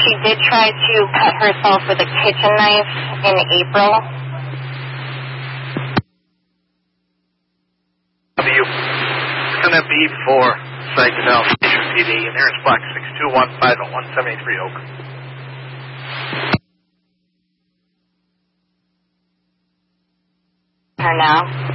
She did try to cut herself with a kitchen knife in April. It's going to be for Saginaw Station PD, and there's Block 6215 at 173 Oak. Her now.